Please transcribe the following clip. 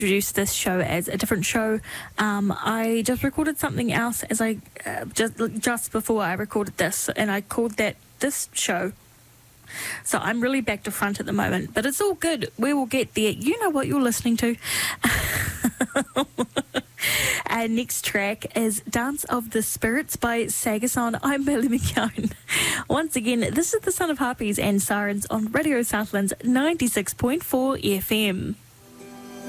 introduce this show as a different show. I just recorded something else as I just before I recorded this, and I called that this show. So I'm really back to front at the moment, but it's all good. We will get there. You know what you're listening to. Our next track is Dance of the Spirits by Sagason. I'm Billy McKeown. Once again, this is the Son of Harpies and Sirens on Radio Southlands 96.4 FM.